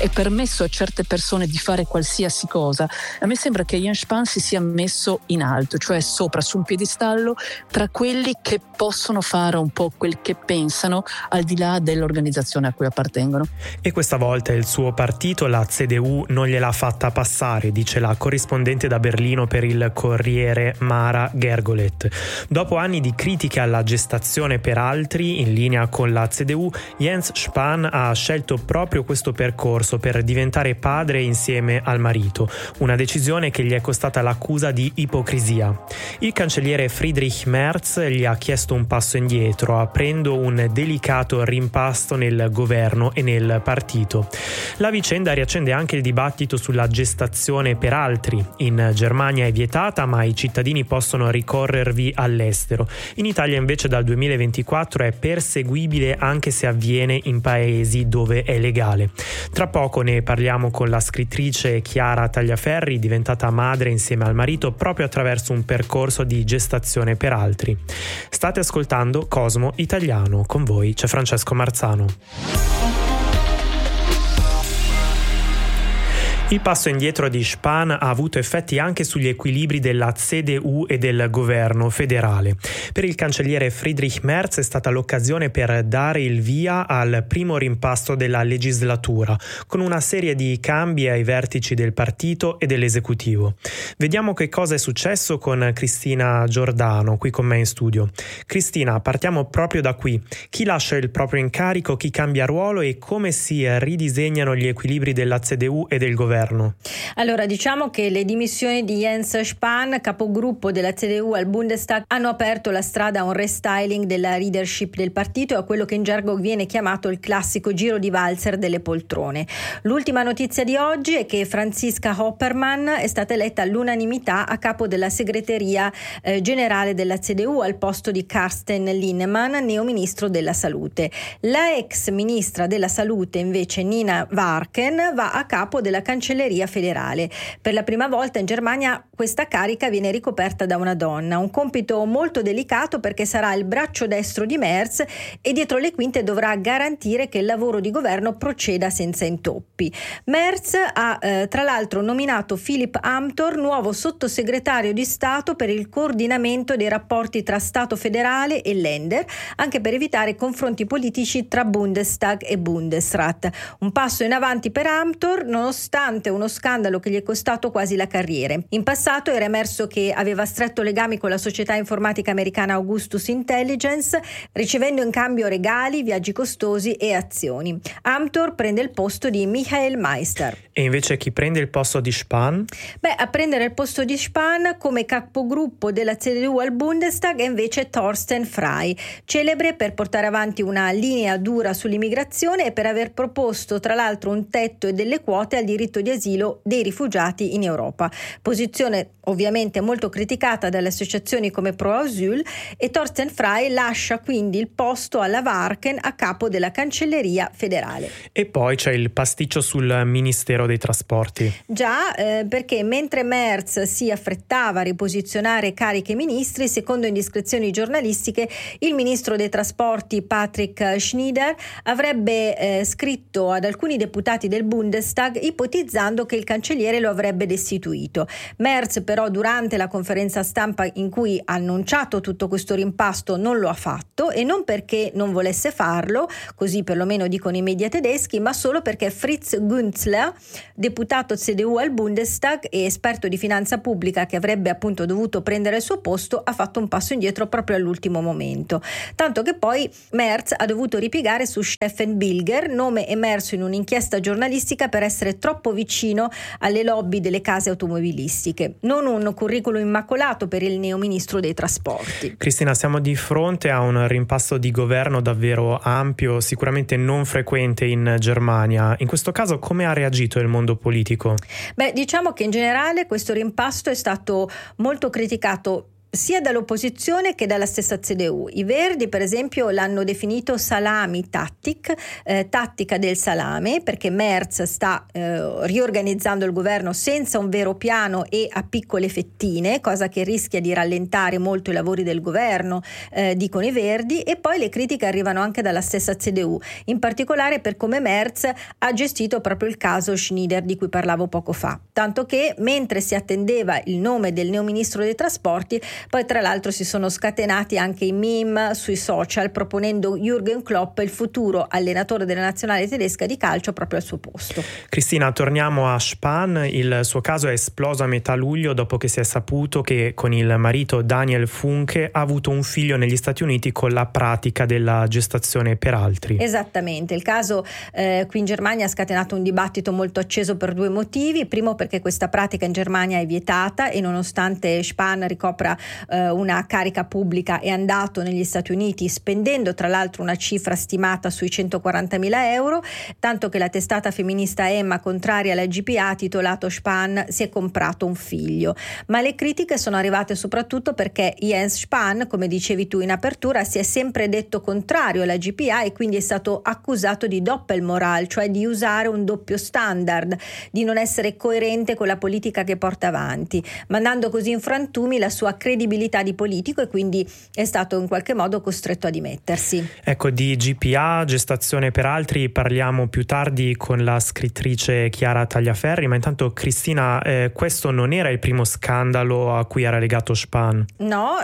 è permesso a certe persone di fare qualsiasi cosa, a me sembra che Jens Spahn si sia messo in alto, cioè sopra, su un piedistallo, tra quelli che possono fare un po' quel che pensano al di là dell'organizzazione a cui appartengono. E questa volta il suo partito, la CDU, non gliel'ha fatta passare, dice la corrispondente da Berlino per il Corriere Mara Gergolet. Dopo anni di critiche alla gestazione per altri, in linea con la CDU, Jens Spahn ha scelto proprio questo percorso per diventare padre insieme al marito, una decisione che gli è costata l'accusa di ipocrisia. Il cancelliere Friedrich Merz gli ha chiesto un passo indietro, aprendo un delicato rimpasto nel governo e nel partito. La vicenda riaccende anche il dibattito sulla gestazione per altri. In Germania è vietata, ma i cittadini possono ricorrervi all'estero. In Italia invece dal 2024 è perseguibile anche se avviene in paesi dove è legale. Tra poco ne parliamo con la scrittrice Chiara Tagliaferri, diventata madre insieme al marito proprio attraverso un percorso di gestazione per altri. State ascoltando Cosmo Italiano, con voi c'è Francesco Marzano. Il passo indietro di Spahn ha avuto effetti anche sugli equilibri della CDU e del governo federale. Per il cancelliere Friedrich Merz è stata l'occasione per dare il via al primo rimpasto della legislatura, con una serie di cambi ai vertici del partito e dell'esecutivo. Vediamo che cosa è successo con Cristina Giordano, qui con me in studio. Cristina, partiamo proprio da qui. Chi lascia il proprio incarico, chi cambia ruolo e come si ridisegnano gli equilibri della CDU e del governo? Allora, diciamo che le dimissioni di Jens Spahn, capogruppo della CDU al Bundestag, hanno aperto la strada a un restyling della leadership del partito e a quello che in gergo viene chiamato il classico giro di valzer delle poltrone. L'ultima notizia di oggi è che Franziska Hoppermann è stata eletta all'unanimità a capo della segreteria generale della CDU al posto di Carsten Linnemann, neo ministro della salute. La ex ministra della salute invece, Nina Warken, va a capo della cancelleria federale. Per la prima volta in Germania questa carica viene ricoperta da una donna, un compito molto delicato perché sarà il braccio destro di Merz e dietro le quinte dovrà garantire che il lavoro di governo proceda senza intoppi. Merz ha tra l'altro nominato Philipp Amthor nuovo sottosegretario di Stato per il coordinamento dei rapporti tra Stato federale e Länder, anche per evitare confronti politici tra Bundestag e Bundesrat. Un passo in avanti per Amthor, nonostante uno scandalo che gli è costato quasi la carriera. In passato era emerso che aveva stretto legami con la società informatica americana Augustus Intelligence, ricevendo in cambio regali, viaggi costosi e azioni. Amthor prende il posto di Michael Meister. E invece chi prende il posto di Spahn? A prendere il posto di Spahn come capogruppo della CDU al Bundestag è invece Thorsten Frey, celebre per portare avanti una linea dura sull'immigrazione e per aver proposto tra l'altro un tetto e delle quote al diritto di asilo dei rifugiati in Europa. Posizione ovviamente molto criticata dalle associazioni come Pro Asyl, e Thorsten Frey lascia quindi il posto alla Warken a capo della cancelleria federale. E poi c'è il pasticcio sul Ministero dei Trasporti. Già, perché mentre Merz si affrettava a riposizionare cariche ministri, secondo indiscrezioni giornalistiche, il ministro dei Trasporti Patrick Schneider avrebbe scritto ad alcuni deputati del Bundestag ipotizzando che il cancelliere lo avrebbe destituito. Merz però durante la conferenza stampa in cui ha annunciato tutto questo rimpasto non lo ha fatto, e non perché non volesse farlo, così perlomeno dicono i media tedeschi, ma solo perché Fritz Günzler, deputato CDU al Bundestag e esperto di finanza pubblica che avrebbe appunto dovuto prendere il suo posto, ha fatto un passo indietro proprio all'ultimo momento. Tanto che poi Merz ha dovuto ripiegare su Steffen Bilger, nome emerso in un'inchiesta giornalistica per essere troppo vicino alle lobby delle case automobilistiche. Non un curriculum immacolato per il neo ministro dei trasporti. Cristina, siamo di fronte a un rimpasto di governo davvero ampio, sicuramente non frequente in Germania. In questo caso come ha reagito il mondo politico? Diciamo che in generale questo rimpasto è stato molto criticato sia dall'opposizione che dalla stessa CDU. I Verdi, per esempio, l'hanno definito salami tattica del salame, perché Merz sta riorganizzando il governo senza un vero piano e a piccole fettine, cosa che rischia di rallentare molto i lavori del governo, dicono i Verdi. E poi le critiche arrivano anche dalla stessa CDU, in particolare per come Merz ha gestito proprio il caso Schneider di cui parlavo poco fa, tanto che mentre si attendeva il nome del neo ministro dei trasporti, poi tra l'altro si sono scatenati anche i meme sui social proponendo Jürgen Klopp, il futuro allenatore della nazionale tedesca di calcio, proprio al suo posto. Cristina, torniamo a Spahn. Il suo caso è esploso a metà luglio dopo che si è saputo che con il marito Daniel Funke ha avuto un figlio negli Stati Uniti con la pratica della gestazione per altri. Esattamente, il caso qui in Germania ha scatenato un dibattito molto acceso per due motivi. Primo, perché questa pratica in Germania è vietata e nonostante Spahn ricopra una carica pubblica è andato negli Stati Uniti spendendo tra l'altro una cifra stimata sui 140.000 euro, tanto che la testata femminista Emma, contraria alla GPA, ha titolato Spahn si è comprato un figlio. Ma le critiche sono arrivate soprattutto perché Jens Spahn, come dicevi tu in apertura, si è sempre detto contrario alla GPA e quindi è stato accusato di Doppelmoral, cioè di usare un doppio standard, di non essere coerente con la politica che porta avanti, mandando così in frantumi la sua credibilità di politico, e quindi è stato in qualche modo costretto a dimettersi. Ecco, di GPA, gestazione per altri, parliamo più tardi con la scrittrice Chiara Tagliaferri, ma intanto Cristina, questo non era il primo scandalo a cui era legato Spahn. No,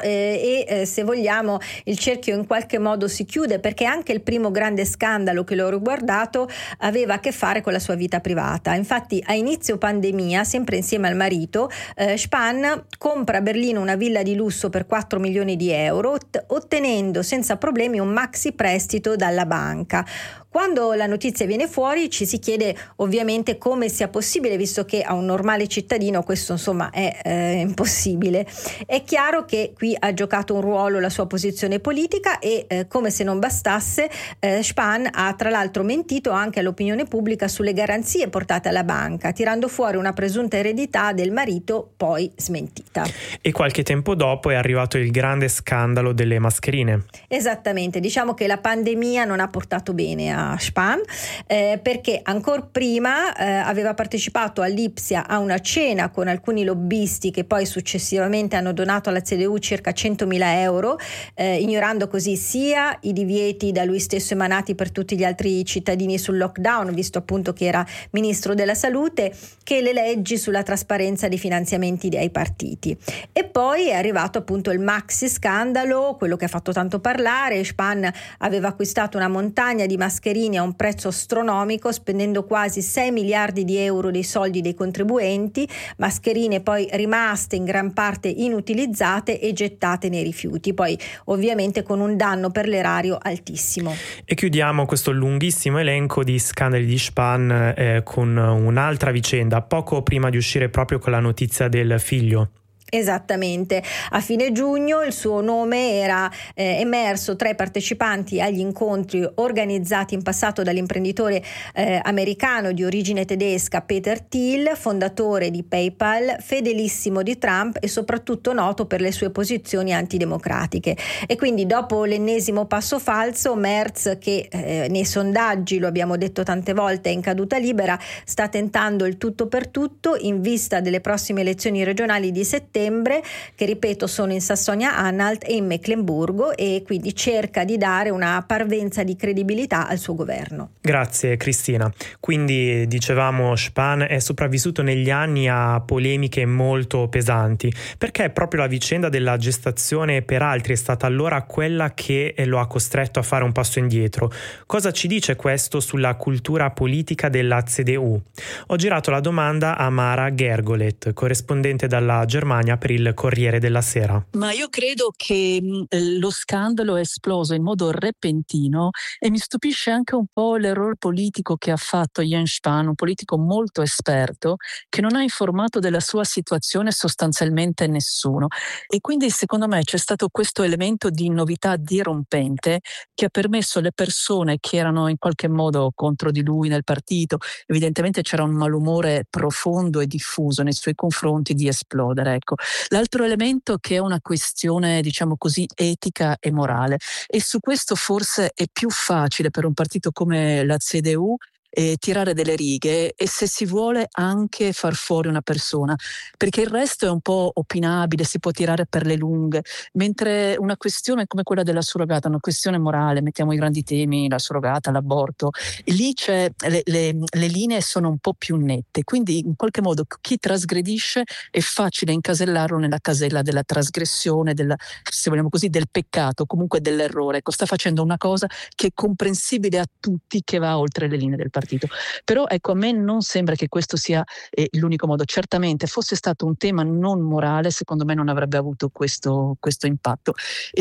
se vogliamo il cerchio in qualche modo si chiude, perché anche il primo grande scandalo che l'ho riguardato aveva a che fare con la sua vita privata. Infatti a inizio pandemia, sempre insieme al marito, Spahn compra a Berlino una villa di lusso per 4 milioni di euro, ottenendo senza problemi un maxi prestito dalla banca. Quando la notizia viene fuori ci si chiede ovviamente come sia possibile, visto che a un normale cittadino questo insomma è impossibile. È chiaro che qui ha giocato un ruolo la sua posizione politica e come se non bastasse Spahn ha tra l'altro mentito anche all'opinione pubblica sulle garanzie portate alla banca, tirando fuori una presunta eredità del marito poi smentita. E qualche tempo dopo è arrivato il grande scandalo delle mascherine. Esattamente, diciamo che la pandemia non ha portato bene a Spahn, perché ancora prima aveva partecipato all'Ipsia a una cena con alcuni lobbisti che poi successivamente hanno donato alla CDU circa 100.000 euro, ignorando così sia i divieti da lui stesso emanati per tutti gli altri cittadini sul lockdown, visto appunto che era ministro della salute, che le leggi sulla trasparenza dei finanziamenti ai partiti. E poi è arrivato appunto il maxi scandalo, quello che ha fatto tanto parlare. Spahn aveva acquistato una montagna di mascherine a un prezzo astronomico, spendendo quasi 6 miliardi di euro dei soldi dei contribuenti, mascherine poi rimaste in gran parte inutilizzate e gettate nei rifiuti, poi ovviamente con un danno per l'erario altissimo. E chiudiamo questo lunghissimo elenco di scandali di Spahn con un'altra vicenda, poco prima di uscire proprio con la notizia del figlio. Esattamente, a fine giugno il suo nome era emerso tra i partecipanti agli incontri organizzati in passato dall'imprenditore americano di origine tedesca Peter Thiel, fondatore di PayPal, fedelissimo di Trump e soprattutto noto per le sue posizioni antidemocratiche. E quindi dopo l'ennesimo passo falso, Merz, che nei sondaggi, lo abbiamo detto tante volte, è in caduta libera, sta tentando il tutto per tutto in vista delle prossime elezioni regionali di settembre, che ripeto sono in Sassonia-Anhalt e in Meclemburgo, e quindi cerca di dare una parvenza di credibilità al suo governo. Grazie Cristina. Quindi dicevamo Spahn è sopravvissuto negli anni a polemiche molto pesanti, perché proprio la vicenda della gestazione per altri è stata allora quella che lo ha costretto a fare un passo indietro. Cosa ci dice questo sulla cultura politica della CDU? Ho girato la domanda a Mara Gergolet, corrispondente dalla Germania per il Corriere della Sera. Ma io credo che lo scandalo è esploso in modo repentino e mi stupisce anche un po' l'errore politico che ha fatto Jens Spahn, un politico molto esperto che non ha informato della sua situazione sostanzialmente nessuno, e quindi secondo me c'è stato questo elemento di novità dirompente che ha permesso alle persone che erano in qualche modo contro di lui nel partito, evidentemente c'era un malumore profondo e diffuso nei suoi confronti, di esplodere, ecco. L'altro elemento che è una questione, diciamo così, etica e morale, e su questo forse è più facile per un partito come la CDU tirare delle righe e, se si vuole, anche far fuori una persona, perché il resto è un po' opinabile, si può tirare per le lunghe, mentre una questione come quella della surrogata, una questione morale, mettiamo i grandi temi, la surrogata, l'aborto, lì le linee sono un po' più nette, quindi in qualche modo chi trasgredisce è facile incasellarlo nella casella della trasgressione, se vogliamo così, del peccato, comunque dell'errore. Ecco, sta facendo una cosa che è comprensibile a tutti, che va oltre le linee del partito. Però ecco, a me non sembra che questo sia l'unico modo. Certamente, fosse stato un tema non morale, secondo me non avrebbe avuto questo impatto.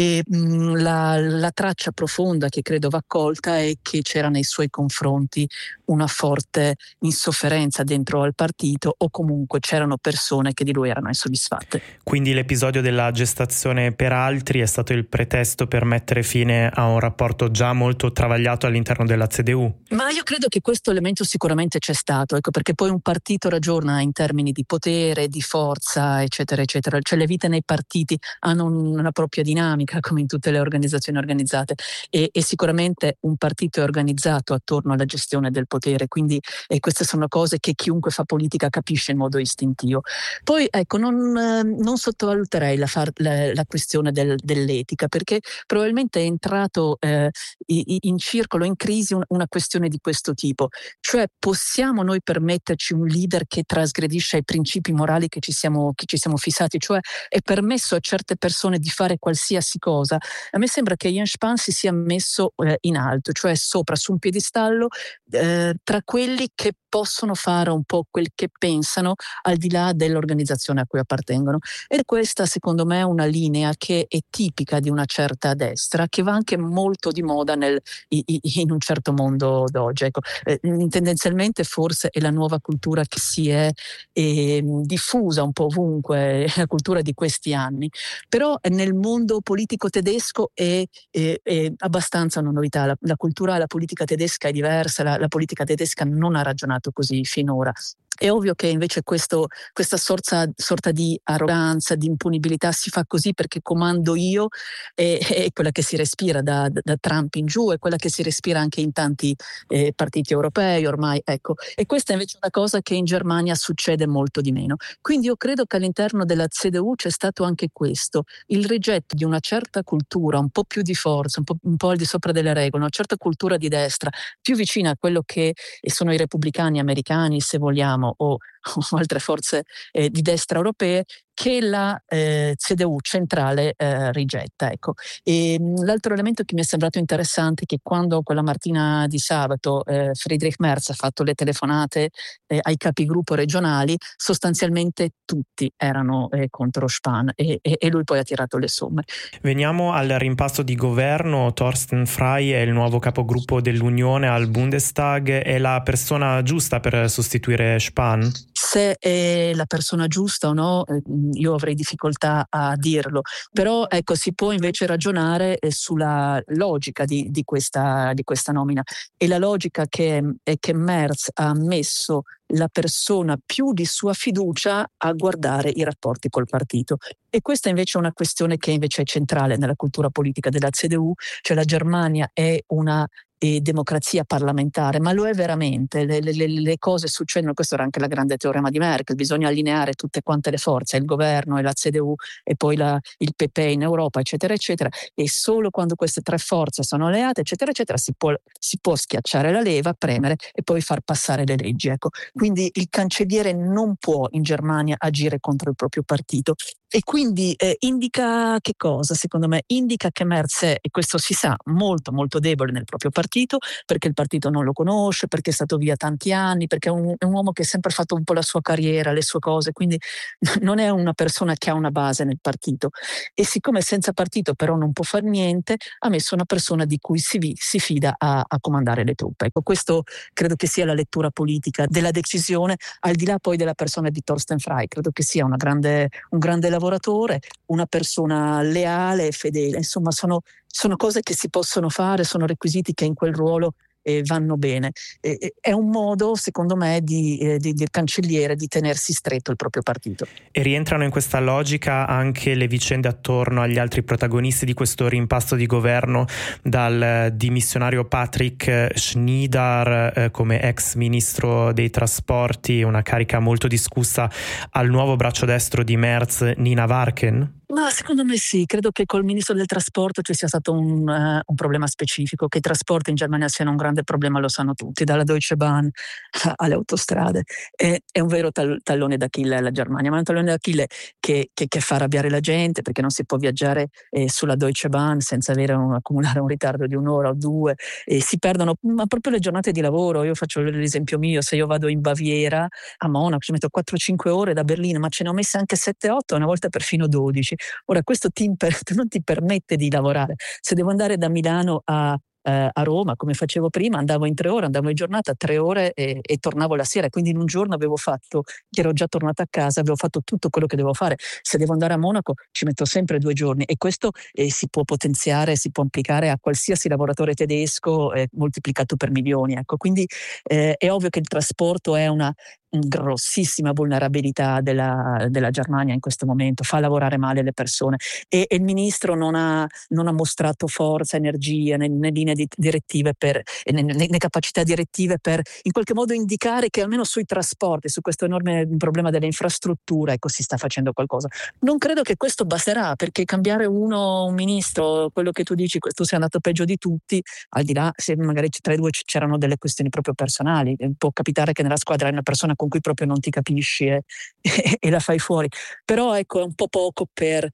La traccia profonda che credo va colta è che c'era nei suoi confronti una forte insofferenza dentro al partito, o comunque c'erano persone che di lui erano insoddisfatte. Quindi l'episodio della gestazione per altri è stato il pretesto per mettere fine a un rapporto già molto travagliato all'interno della CDU? Ma io credo che questo elemento sicuramente c'è stato, ecco, perché poi un partito ragiona in termini di potere, di forza, eccetera, eccetera. Cioè le vite nei partiti hanno una propria dinamica, come in tutte le organizzazioni organizzate, e sicuramente un partito è organizzato attorno alla gestione del potere, quindi queste sono cose che chiunque fa politica capisce in modo istintivo. Poi ecco, non sottovaluterei la questione dell'etica, perché probabilmente è entrato in circolo, in crisi, una questione di questo tipo. Cioè, possiamo noi permetterci un leader che trasgredisce ai principi morali che ci siamo fissati? Cioè, è permesso a certe persone di fare qualsiasi cosa? A me sembra che Jens Spahn si sia messo in alto, cioè sopra, su un piedistallo, tra quelli che possono fare un po' quel che pensano, al di là dell'organizzazione a cui appartengono. E questa, secondo me, è una linea che è tipica di una certa destra, che va anche molto di moda in un certo mondo d'oggi. Ecco, tendenzialmente forse è la nuova cultura che si è diffusa un po' ovunque, la cultura di questi anni. Però nel mondo politico tedesco è abbastanza una novità. La cultura, la politica tedesca è diversa, la politica tedesca non ha ragionato così finora. È ovvio che invece questa sorta di arroganza, di impunibilità si fa così perché comando io, è quella che si respira da Trump in giù, è quella che si respira anche in tanti partiti europei ormai, ecco. E questa è invece una cosa che in Germania succede molto di meno. Quindi io credo che all'interno della CDU c'è stato anche questo, il rigetto di una certa cultura, un po' più di forza, un po' al di sopra delle regole, una certa cultura di destra, più vicina a quello che sono i repubblicani americani, se vogliamo, o altre forze di destra europee, che la CDU centrale rigetta. Ecco. L'altro elemento che mi è sembrato interessante è che quando quella mattina di sabato Friedrich Merz ha fatto le telefonate ai capigruppo regionali, sostanzialmente tutti erano contro Spahn, e lui poi ha tirato le somme. Veniamo al rimpasto di governo. Thorsten Frey è il nuovo capogruppo dell'Unione al Bundestag. È la persona giusta per sostituire Spahn? Se è la persona giusta o no, io avrei difficoltà a dirlo, però ecco, si può invece ragionare sulla logica di questa nomina, e la logica è che Merz ha messo la persona più di sua fiducia a guardare i rapporti col partito, e questa invece è una questione che invece è centrale nella cultura politica della CDU. Cioè la Germania è una democrazia parlamentare, ma lo è veramente. Le cose succedono, questo era anche la grande teorema di Merkel, bisogna allineare tutte quante le forze, il governo e la CDU e poi il PP in Europa, eccetera eccetera, e solo quando queste tre forze sono alleate, eccetera eccetera, si può schiacciare la leva, premere e poi far passare le leggi. Ecco. Quindi il cancelliere non può in Germania agire contro il proprio partito, e quindi indica che cosa? Secondo me indica che Merz è, e questo si sa, molto molto debole nel proprio partito, perché il partito non lo conosce, perché è stato via tanti anni, perché è un uomo che ha sempre fatto un po' la sua carriera, le sue cose, quindi non è una persona che ha una base nel partito, e siccome senza partito però non può fare niente, ha messo una persona di cui si fida a comandare le truppe. Ecco, questo credo che sia la lettura politica della decisione, al di là poi della persona di Thorsten Frey. Credo che sia un grande lavoratore, una persona leale e fedele. Insomma, sono cose che si possono fare, sono requisiti che in quel ruolo vanno bene. È un modo, secondo me, del cancelliere di tenersi stretto il proprio partito. E rientrano in questa logica anche le vicende attorno agli altri protagonisti di questo rimpasto di governo, dal dimissionario Patrick Schneider come ex ministro dei trasporti, una carica molto discussa, al nuovo braccio destro di Merz, Nina Varken? Ma secondo me sì, credo che col ministro del trasporto ci sia stato un problema specifico, che i trasporti in Germania siano un grande problema, lo sanno tutti, dalla Deutsche Bahn alle autostrade. È un vero tallone d'Achille la Germania, ma è un tallone d'Achille che fa arrabbiare la gente, perché non si può viaggiare sulla Deutsche Bahn senza accumulare un ritardo di un'ora o due, si perdono ma proprio le giornate di lavoro. Io faccio l'esempio mio: se io vado in Baviera, a Monaco, ci metto 4-5 ore da Berlino, ma ce ne ho messe anche 7-8, una volta perfino 12. Ora questo non ti permette di lavorare. Se devo andare da Milano a Roma, come facevo prima, andavo in 3 ore, andavo in giornata 3 ore e tornavo la sera, quindi in un giorno ero già tornata a casa, avevo fatto tutto quello che devo fare. Se devo andare a Monaco ci metto sempre 2 giorni, e questo si può potenziare, si può applicare a qualsiasi lavoratore tedesco moltiplicato per milioni. Ecco, quindi è ovvio che il trasporto è una grossissima vulnerabilità della Germania in questo momento, fa lavorare male le persone, e il ministro non ha mostrato forza, energia né linee direttive né capacità direttive per in qualche modo indicare che almeno sui trasporti, su questo enorme problema delle infrastrutture, ecco, si sta facendo qualcosa. Non credo che questo basterà, perché cambiare un ministro, quello che tu dici, tu sei andato peggio di tutti, al di là se magari tra i due c'erano delle questioni proprio personali. Può capitare che nella squadra hai una persona con cui proprio non ti capisci e la fai fuori, però ecco, è un po' poco per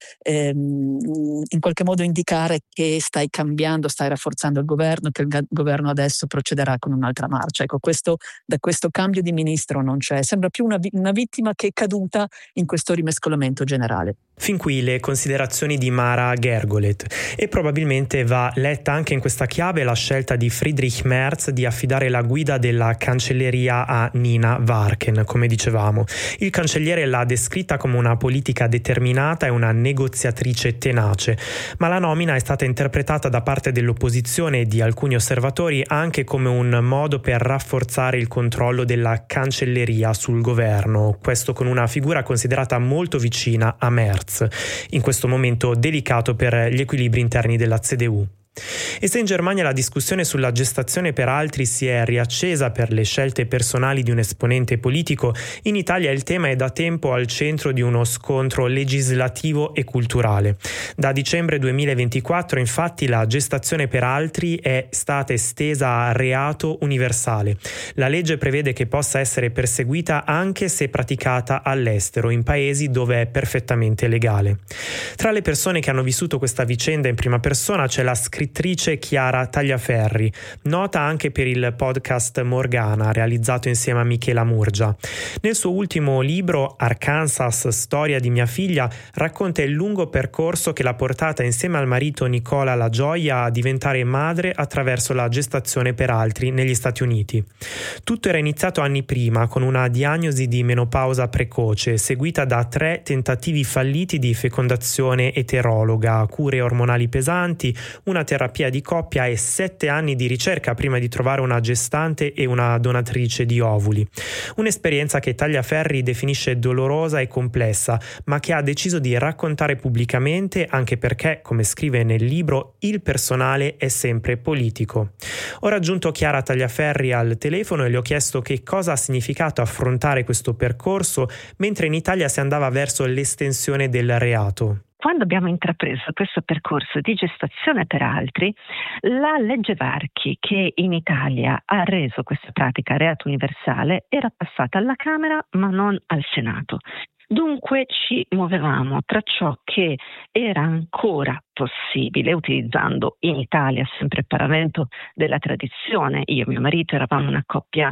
in qualche modo indicare che stai cambiando, stai rafforzando il governo, che il governo adesso procederà con un'altra marcia. Ecco, da questo cambio di ministro non c'è, sembra più una vittima che è caduta in questo rimescolamento generale. Fin qui le considerazioni di Mara Gergolet, e probabilmente va letta anche in questa chiave la scelta di Friedrich Merz di affidare la guida della cancelleria a Nina Varken. Come dicevamo, il cancelliere l'ha descritta come una politica determinata e una negoziatrice tenace, ma la nomina è stata interpretata da parte dell'opposizione e di alcuni osservatori anche come un modo per rafforzare il controllo della cancelleria sul governo, questo con una figura considerata molto vicina a Merz in questo momento delicato per gli equilibri interni della CDU. E se in Germania la discussione sulla gestazione per altri si è riaccesa per le scelte personali di un esponente politico, in Italia il tema è da tempo al centro di uno scontro legislativo e culturale. Da dicembre 2024, infatti, la gestazione per altri è stata estesa a reato universale. La legge prevede che possa essere perseguita anche se praticata all'estero, in paesi dove è perfettamente legale. Tra le persone che hanno vissuto questa vicenda in prima persona c'è la scrittrice Chiara Tagliaferri, nota anche per il podcast Morgana, realizzato insieme a Michela Murgia. Nel suo ultimo libro, Arkansas, storia di mia figlia, racconta il lungo percorso che l'ha portata insieme al marito Nicola La Gioia a diventare madre attraverso la gestazione per altri negli Stati Uniti. Tutto era iniziato anni prima con una diagnosi di menopausa precoce, seguita da 3 tentativi falliti di fecondazione eterologa, cure ormonali pesanti, una terapia di coppia e 7 anni di ricerca prima di trovare una gestante e una donatrice di ovuli. Un'esperienza che Tagliaferri definisce dolorosa e complessa, ma che ha deciso di raccontare pubblicamente, anche perché, come scrive nel libro, il personale è sempre politico. Ho raggiunto Chiara Tagliaferri al telefono e le ho chiesto che cosa ha significato affrontare questo percorso mentre in Italia si andava verso l'estensione del reato. Quando abbiamo intrapreso questo percorso di gestazione per altri, la legge Varchi, che in Italia ha reso questa pratica reato universale, era passata alla Camera ma non al Senato. Dunque ci muovevamo tra ciò che era ancora possibile, utilizzando in Italia sempre il paravento della tradizione. Io e mio marito eravamo una coppia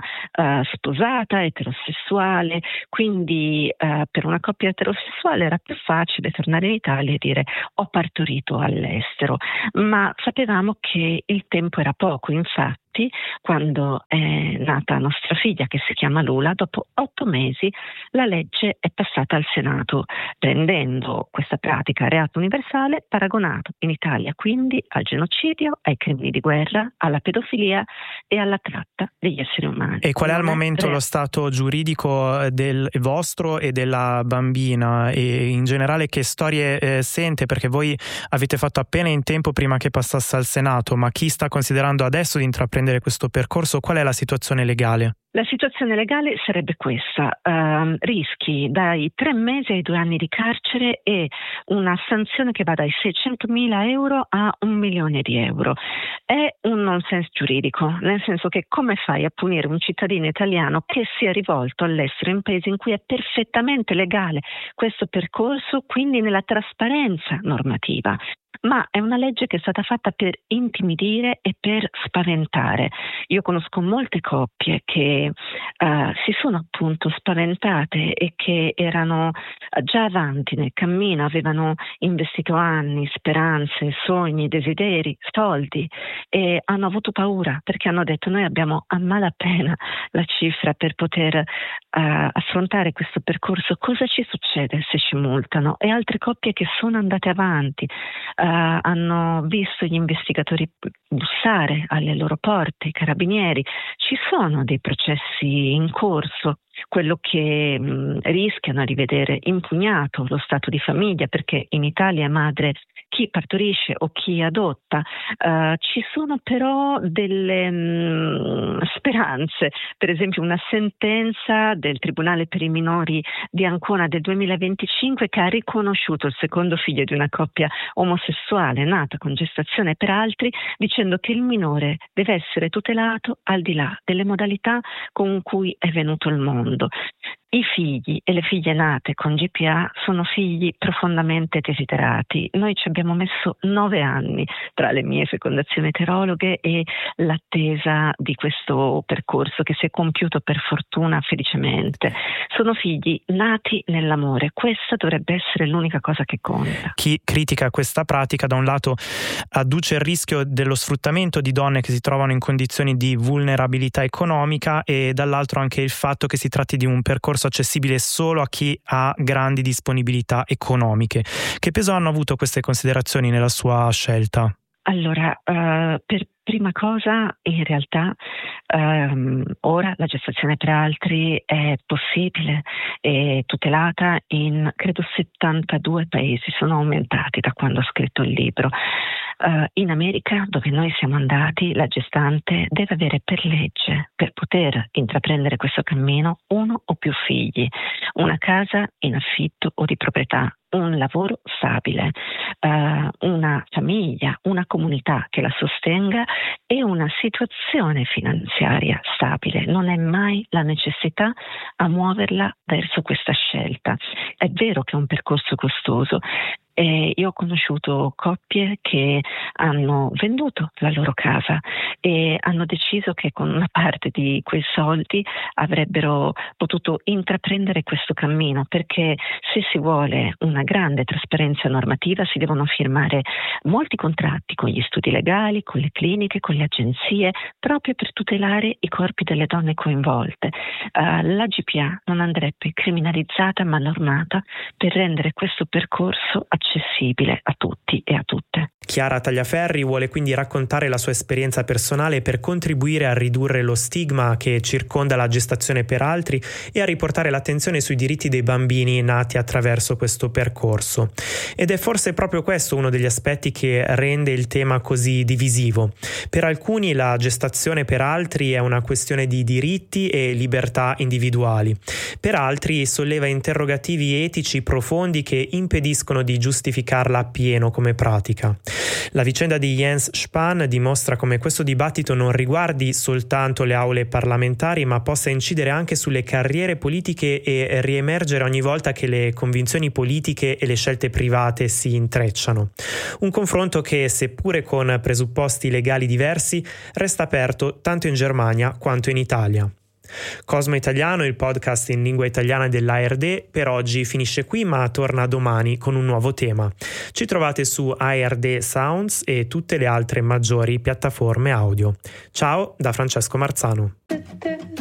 sposata, eterosessuale, quindi per una coppia eterosessuale era più facile tornare in Italia e dire ho partorito all'estero, ma sapevamo che il tempo era poco. Infatti, quando è nata nostra figlia, che si chiama Lula, dopo 8 mesi la legge è passata al Senato, rendendo questa pratica reato universale paragonabile condannato in Italia quindi al genocidio, ai crimini di guerra, alla pedofilia e alla tratta degli esseri umani. E qual è al momento lo stato giuridico del vostro e della bambina, e in generale che storie sente? Perché voi avete fatto appena in tempo prima che passasse al Senato, ma chi sta considerando adesso di intraprendere questo percorso? Qual è la situazione legale? La situazione legale sarebbe questa: rischi dai 3 mesi ai 2 anni di carcere e una sanzione che va dai 600.000 euro a 1 milione di euro. È un nonsense giuridico, nel senso che come fai a punire un cittadino italiano che si è rivolto all'estero in paesi in cui è perfettamente legale questo percorso, quindi nella trasparenza normativa? Ma è una legge che è stata fatta per intimidire e per spaventare. Io conosco molte coppie che si sono appunto spaventate e che erano già avanti nel cammino, avevano investito anni, speranze, sogni, desideri, soldi, e hanno avuto paura perché hanno detto: noi abbiamo a malapena la cifra per poter affrontare questo percorso, cosa ci succede se ci multano? E altre coppie che sono andate avanti, hanno visto gli investigatori bussare alle loro porte, i carabinieri. Ci sono dei processi in corso. Quello che rischiano di vedere impugnato lo stato di famiglia, perché in Italia è madre chi partorisce o chi adotta. Ci sono però delle speranze, per esempio una sentenza del Tribunale per i minori di Ancona del 2025 che ha riconosciuto il secondo figlio di una coppia omosessuale nata con gestazione per altri, dicendo che il minore deve essere tutelato al di là delle modalità con cui è venuto al mondo. I figli e le figlie nate con GPA sono figli profondamente desiderati. Noi ci abbiamo messo 9 anni tra le mie fecondazioni eterologhe e l'attesa di questo percorso che si è compiuto per fortuna felicemente. Sono figli nati nell'amore, questa dovrebbe essere l'unica cosa che conta. Chi critica questa pratica da un lato adduce il rischio dello sfruttamento di donne che si trovano in condizioni di vulnerabilità economica e dall'altro anche il fatto che si tratti di un percorso accessibile solo a chi ha grandi disponibilità economiche. Che peso hanno avuto queste considerazioni nella sua scelta? Allora, per prima cosa, in realtà ora la gestazione per altri è possibile e tutelata in credo 72 paesi, sono aumentati da quando ho scritto il libro. In America, dove noi siamo andati, la gestante deve avere per legge, per poter intraprendere questo cammino, 1 o più figli, una casa in affitto o di proprietà, un lavoro stabile, una famiglia, una comunità che la sostenga e una situazione finanziaria stabile. Non è mai la necessità a muoverla verso questa scelta. È vero che è un percorso costoso. Io ho conosciuto coppie che hanno venduto la loro casa e hanno deciso che con una parte di quei soldi avrebbero potuto intraprendere questo cammino, perché se si vuole una grande trasparenza normativa si devono firmare molti contratti con gli studi legali, con le cliniche, con le agenzie, proprio per tutelare i corpi delle donne coinvolte. La GPA non andrebbe criminalizzata ma normata per rendere questo percorso accessibile a tutti e a tutte. Chiara Tagliaferri vuole quindi raccontare la sua esperienza personale per contribuire a ridurre lo stigma che circonda la gestazione per altri e a riportare l'attenzione sui diritti dei bambini nati attraverso questo percorso. Ed è forse proprio questo uno degli aspetti che rende il tema così divisivo. Per alcuni la gestazione per altri è una questione di diritti e libertà individuali. Per altri solleva interrogativi etici profondi che impediscono di giustificarla appieno come pratica. La vicenda di Jens Spahn dimostra come questo dibattito non riguardi soltanto le aule parlamentari, ma possa incidere anche sulle carriere politiche e riemergere ogni volta che le convinzioni politiche e le scelte private si intrecciano. Un confronto che, seppure con presupposti legali diversi, resta aperto tanto in Germania quanto in Italia. Cosmo Italiano, il podcast in lingua italiana dell'ARD, per oggi finisce qui, ma torna domani con un nuovo tema. Ci trovate su ARD Sounds e tutte le altre maggiori piattaforme audio. Ciao da Francesco Marzano.